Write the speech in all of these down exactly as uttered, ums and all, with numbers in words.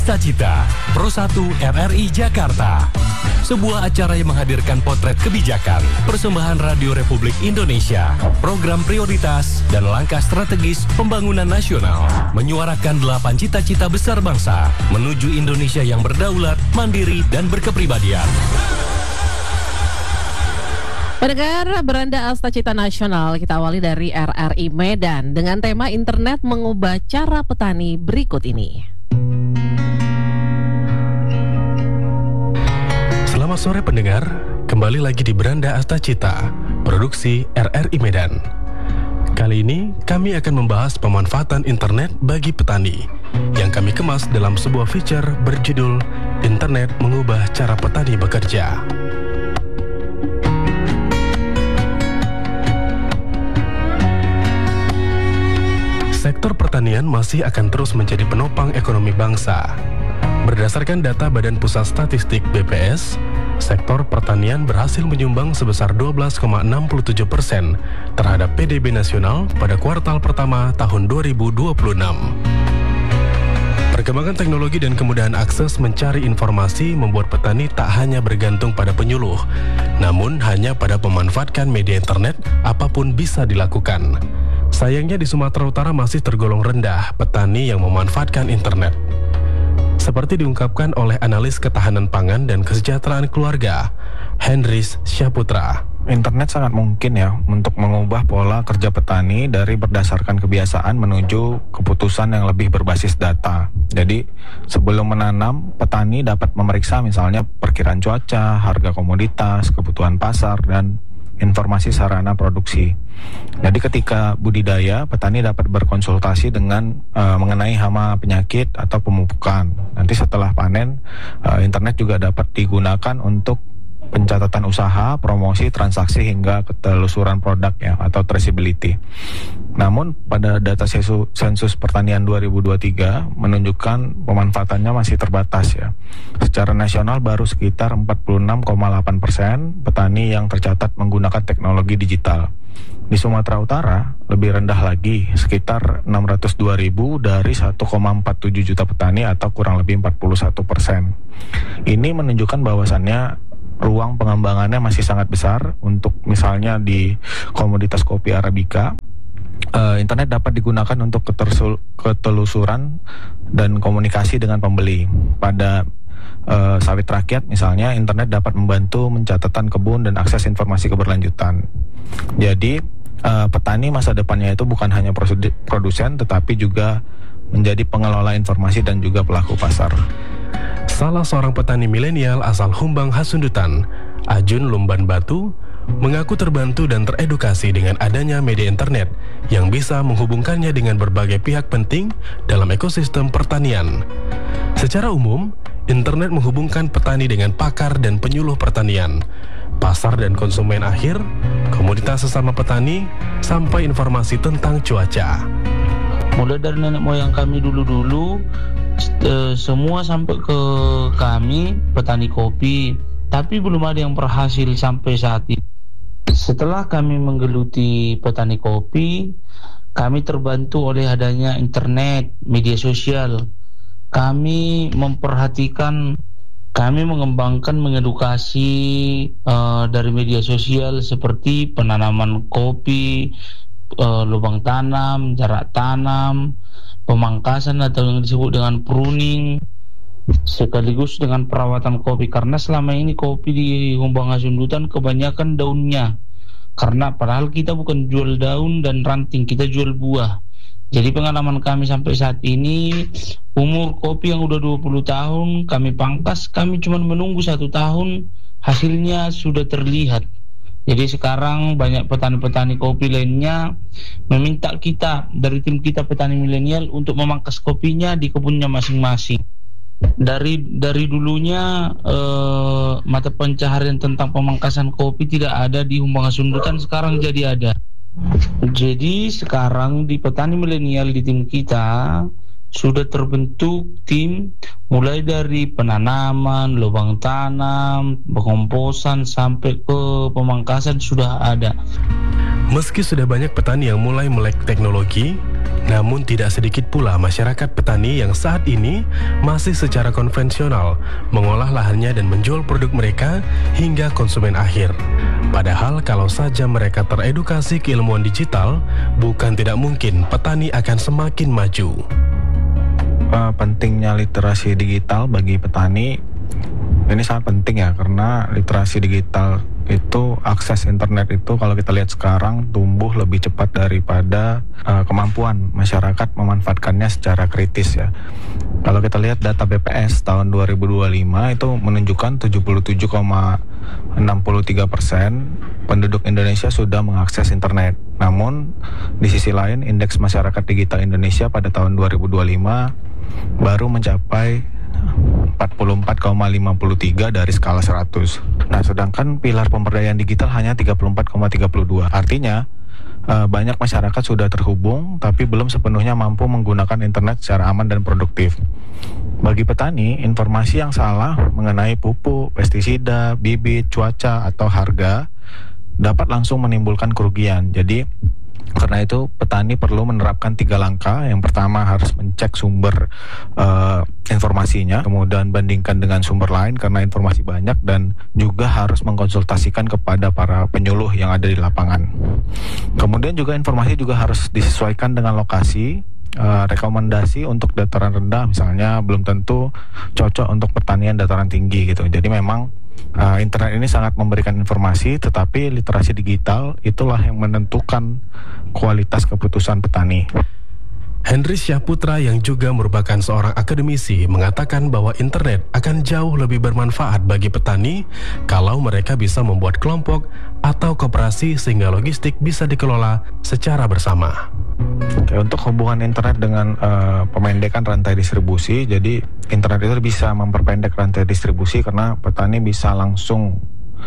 Cita-Cita Pro satu R R I Jakarta. Sebuah acara yang menghadirkan potret kebijakan, persembahan Radio Republik Indonesia, program prioritas, dan langkah strategis pembangunan nasional. Menyuarakan delapan cita-cita besar bangsa menuju Indonesia yang berdaulat, mandiri, dan berkepribadian. Pendengar Beranda Asta-Cita Nasional, kita awali dari R R I Medan dengan tema internet mengubah cara petani berikut ini. Selamat sore pendengar, kembali lagi di Beranda Asta-Cita, produksi R R I Medan. Kali ini kami akan membahas pemanfaatan internet bagi petani yang kami kemas dalam sebuah feature berjudul Internet Mengubah Cara Petani Bekerja. Sektor pertanian masih akan terus menjadi penopang ekonomi bangsa. Berdasarkan data Badan Pusat Statistik B P S, sektor pertanian berhasil menyumbang sebesar dua belas koma enam tujuh persen terhadap P D B nasional pada kuartal pertama tahun dua ribu dua puluh enam. Perkembangan teknologi dan kemudahan akses mencari informasi membuat petani tak hanya bergantung pada penyuluh, namun hanya pada memanfaatkan media internet apapun bisa dilakukan. Sayangnya di Sumatera Utara masih tergolong rendah petani yang memanfaatkan internet. Seperti diungkapkan oleh analis ketahanan pangan dan kesejahteraan keluarga, Hendris Syaputra. Internet sangat mungkin ya untuk mengubah pola kerja petani dari berdasarkan kebiasaan menuju keputusan yang lebih berbasis data. Jadi sebelum menanam, petani dapat memeriksa misalnya perkiraan cuaca, harga komoditas, kebutuhan pasar, dan informasi sarana produksi. Jadi ketika budidaya, petani dapat berkonsultasi dengan uh, mengenai hama penyakit atau pemupukan. Nanti setelah panen, uh, internet juga dapat digunakan untuk pencatatan usaha, promosi, transaksi, hingga ketelusuran produk ya, atau traceability. Namun pada data sensus pertanian dua ribu dua puluh tiga menunjukkan pemanfaatannya masih terbatas ya. Secara nasional baru sekitar empat puluh enam koma delapan persen petani yang tercatat menggunakan teknologi digital. Di Sumatera Utara lebih rendah lagi, sekitar enam ratus dua ribu dari satu koma empat tujuh juta petani atau kurang lebih empat puluh satu persen. Ini menunjukkan bahwasannya ruang pengembangannya masih sangat besar. Untuk misalnya di komoditas kopi Arabica, uh, internet dapat digunakan untuk ketersul- ketelusuran dan komunikasi dengan pembeli. Pada uh, sawit rakyat misalnya, internet dapat membantu pencatatan kebun dan akses informasi keberlanjutan. Jadi uh, petani masa depannya itu bukan hanya produsen, tetapi juga menjadi pengelola informasi dan juga pelaku pasar. Salah seorang petani milenial asal Humbang Hasundutan, Ajun Lumban Batu, mengaku terbantu dan teredukasi dengan adanya media internet yang bisa menghubungkannya dengan berbagai pihak penting dalam ekosistem pertanian. Secara umum, internet menghubungkan petani dengan pakar dan penyuluh pertanian, pasar dan konsumen akhir, komunitas sesama petani, sampai informasi tentang cuaca. Mulai dari nenek moyang kami dulu-dulu, e, semua sampai ke kami petani kopi, tapi belum ada yang berhasil sampai saat ini. Setelah kami menggeluti petani kopi, kami terbantu oleh adanya internet, media sosial. Kami memperhatikan, kami mengembangkan, mengedukasi e, dari media sosial seperti penanaman kopi, Uh, lubang tanam, jarak tanam, pemangkasan atau yang disebut dengan pruning, sekaligus dengan perawatan kopi. Karena selama ini kopi di Humbang Hasundutan kebanyakan daunnya, karena padahal kita bukan jual daun dan ranting, kita jual buah. Jadi pengalaman kami sampai saat ini, umur kopi yang udah dua puluh tahun kami pangkas, kami cuma menunggu satu tahun, hasilnya sudah terlihat. Jadi sekarang banyak petani-petani kopi lainnya meminta kita, dari tim kita petani milenial, untuk memangkas kopinya di kebunnya masing-masing. Dari dari dulunya eh, mata pencaharian tentang pemangkasan kopi tidak ada di Humbang Hasundutan, sekarang jadi ada. Jadi sekarang di petani milenial di tim kita sudah terbentuk tim mulai dari penanaman, lubang tanam, pengomposan sampai ke pemangkasan sudah ada. Meski sudah banyak petani yang mulai melek teknologi, namun tidak sedikit pula masyarakat petani yang saat ini masih secara konvensional mengolah lahannya dan menjual produk mereka hingga konsumen akhir. Padahal kalau saja mereka teredukasi keilmuan digital, bukan tidak mungkin petani akan semakin maju. Uh, pentingnya literasi digital bagi petani ini sangat penting ya, karena literasi digital itu, akses internet itu kalau kita lihat sekarang tumbuh lebih cepat daripada uh, kemampuan masyarakat memanfaatkannya secara kritis ya. Kalau kita lihat data B P S tahun dua ribu dua puluh lima itu menunjukkan tujuh puluh tujuh koma enam tiga persen penduduk Indonesia sudah mengakses internet. Namun di sisi lain indeks masyarakat digital Indonesia pada tahun dua ribu dua puluh lima baru mencapai empat puluh empat koma lima tiga dari skala seratus. Nah, sedangkan pilar pemberdayaan digital hanya tiga puluh empat koma tiga dua. Artinya uh, banyak masyarakat sudah terhubung tapi belum sepenuhnya mampu menggunakan internet secara aman dan produktif. Bagi petani, informasi yang salah mengenai pupuk, pestisida, bibit, cuaca, atau harga dapat langsung menimbulkan kerugian. Jadi karena itu petani perlu menerapkan tiga langkah. Yang pertama harus mencek sumber uh, informasinya, kemudian bandingkan dengan sumber lain karena informasi banyak, dan juga harus mengkonsultasikan kepada para penyuluh yang ada di lapangan. Kemudian juga informasi juga harus disesuaikan dengan lokasi. Uh, rekomendasi untuk dataran rendah misalnya belum tentu cocok untuk pertanian dataran tinggi gitu. Jadi memang uh, internet ini sangat memberikan informasi, tetapi literasi digital itulah yang menentukan kualitas keputusan petani. Henry Syahputra yang juga merupakan seorang akademisi mengatakan bahwa internet akan jauh lebih bermanfaat bagi petani kalau mereka bisa membuat kelompok atau koperasi sehingga logistik bisa dikelola secara bersama. Oke, untuk hubungan internet dengan uh, pemendekan rantai distribusi, jadi internet itu bisa memperpendek rantai distribusi karena petani bisa langsung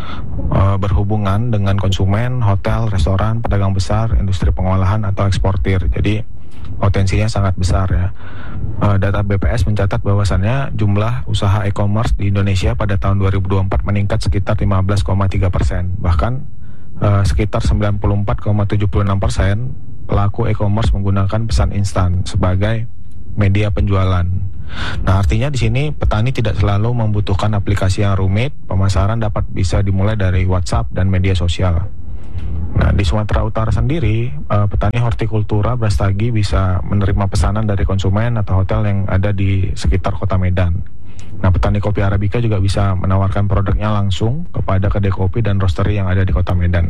uh, berhubungan dengan konsumen, hotel, restoran, pedagang besar, industri pengolahan atau eksportir. Jadi potensinya sangat besar ya. Uh, data B P S mencatat bahwasannya jumlah usaha e-commerce di Indonesia pada tahun dua ribu dua puluh empat meningkat sekitar lima belas koma tiga persen. Bahkan uh, sekitar sembilan puluh empat koma tujuh enam persen pelaku e-commerce menggunakan pesan instan sebagai media penjualan. Nah, artinya di sini petani tidak selalu membutuhkan aplikasi yang rumit. Pemasaran dapat bisa dimulai dari WhatsApp dan media sosial. Nah, di Sumatera Utara sendiri, uh, petani hortikultura Brastagi bisa menerima pesanan dari konsumen atau hotel yang ada di sekitar kota Medan. Nah, petani kopi Arabica juga bisa menawarkan produknya langsung kepada kedai kopi dan roastery yang ada di kota Medan.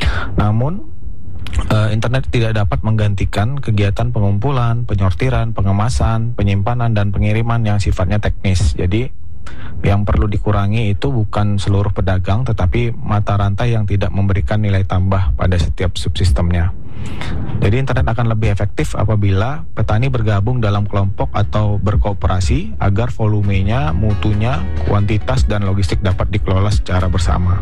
Namun, uh, internet tidak dapat menggantikan kegiatan pengumpulan, penyortiran, pengemasan, penyimpanan, dan pengiriman yang sifatnya teknis. Jadi, yang perlu dikurangi itu bukan seluruh pedagang, tetapi mata rantai yang tidak memberikan nilai tambah pada setiap subsistemnya. Jadi internet akan lebih efektif apabila petani bergabung dalam kelompok atau berkooperasi agar volumenya, mutunya, kuantitas, dan logistik dapat dikelola secara bersama.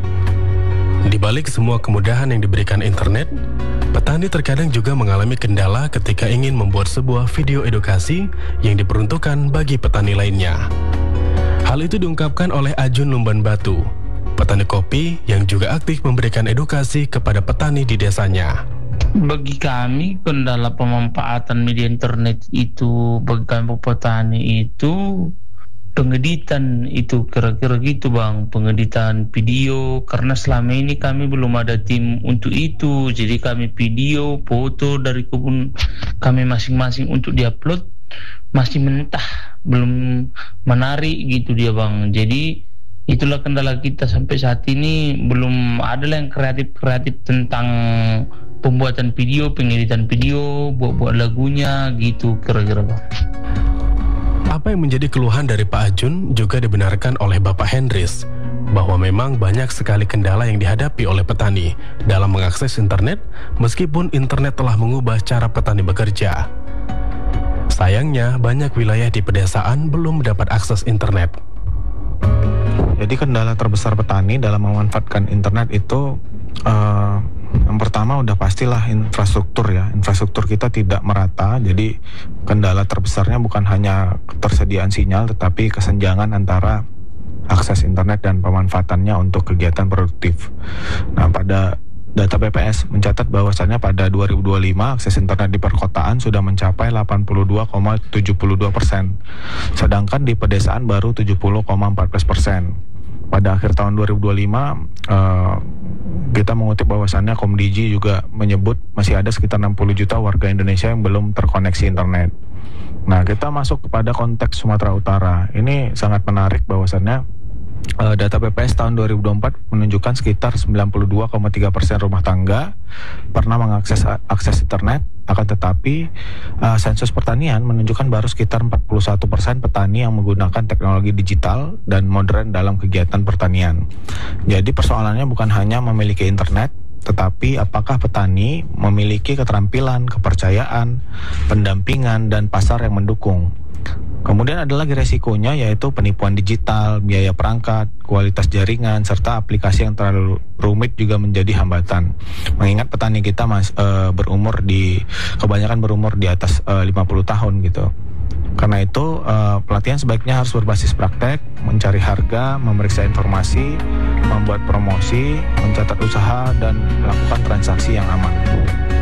Di balik semua kemudahan yang diberikan internet, petani terkadang juga mengalami kendala ketika ingin membuat sebuah video edukasi yang diperuntukkan bagi petani lainnya. Hal itu diungkapkan oleh Ajun Lumban Batu, petani kopi yang juga aktif memberikan edukasi kepada petani di desanya. Bagi kami, kendala pemanfaatan media internet itu bagi kami petani itu pengeditan itu kira-kira gitu bang, pengeditan video, karena selama ini kami belum ada tim untuk itu. Jadi kami video, foto dari kebun kami masing-masing untuk diupload masih mentah, belum menarik gitu dia bang. Jadi itulah kendala kita sampai saat ini, belum ada yang kreatif-kreatif tentang pembuatan video, pengeditan video, buat-buat lagunya gitu kira-kira bang. Apa yang menjadi keluhan dari Pak Ajun juga dibenarkan oleh Bapak Hendris, bahwa memang banyak sekali kendala yang dihadapi oleh petani dalam mengakses internet, meskipun internet telah mengubah cara petani bekerja. Sayangnya, banyak wilayah di pedesaan belum mendapat akses internet. Jadi kendala terbesar petani dalam memanfaatkan internet itu uh, yang pertama udah pastilah infrastruktur ya. Infrastruktur kita tidak merata, jadi kendala terbesarnya bukan hanya ketersediaan sinyal, tetapi kesenjangan antara akses internet dan pemanfaatannya untuk kegiatan produktif. Nah, pada data B P S mencatat bahwasannya pada dua ribu dua puluh lima akses internet di perkotaan sudah mencapai delapan puluh dua koma tujuh dua persen, sedangkan di pedesaan baru tujuh puluh koma empat belas persen. Pada akhir tahun dua ribu dua puluh lima, uh, kita mengutip bahwasannya Komdigi juga menyebut masih ada sekitar enam puluh juta warga Indonesia yang belum terkoneksi internet. Nah, kita masuk kepada konteks Sumatera Utara. Ini sangat menarik bahwasannya Uh, data B P S tahun dua ribu dua puluh empat menunjukkan sekitar sembilan puluh dua koma tiga persen rumah tangga pernah mengakses akses internet, akan tetapi uh, sensus pertanian menunjukkan baru sekitar empat puluh satu persen petani yang menggunakan teknologi digital dan modern dalam kegiatan pertanian. Jadi persoalannya bukan hanya memiliki internet, tetapi apakah petani memiliki keterampilan, kepercayaan, pendampingan, dan pasar yang mendukung. Kemudian ada lagi resikonya, yaitu penipuan digital, biaya perangkat, kualitas jaringan, serta aplikasi yang terlalu rumit juga menjadi hambatan. Mengingat petani kita mas, e, berumur di kebanyakan berumur di atas e, lima puluh tahun gitu. Karena itu e, pelatihan sebaiknya harus berbasis praktek, mencari harga, memeriksa informasi, membuat promosi, mencatat usaha, dan melakukan transaksi yang aman.